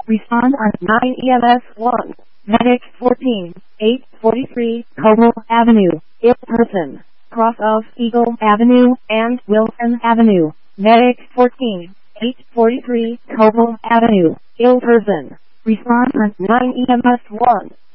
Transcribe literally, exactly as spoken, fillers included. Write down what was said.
Respond on nine E M S one. Medic fourteen, eight forty-three, Coble Avenue, ill person, cross of Eagle Avenue and Wilson Avenue. Medic fourteen, eight forty-three, Coble Avenue, ill person. Respond on nine E M S one.